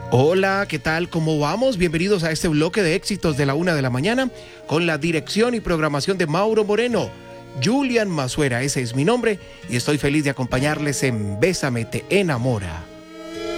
Hola, ¿qué tal? ¿Cómo vamos? Bienvenidos a este bloque de éxitos de la 1 de la mañana con la dirección y programación de Mauro Moreno. Julian Masuera, ese es mi nombre y estoy feliz de acompañarles en Bésame te enamora.